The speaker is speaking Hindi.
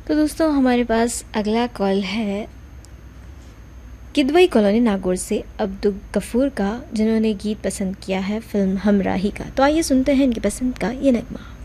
तो दोस्तों हमारे पास अगला कॉल है किदवई कॉलोनी नागौर से अब्दुल गफूर का, जिन्होंने गीत पसंद किया है फिल्म हमराही का। तो आइए सुनते हैं इनकी पसंद का ये नगमा।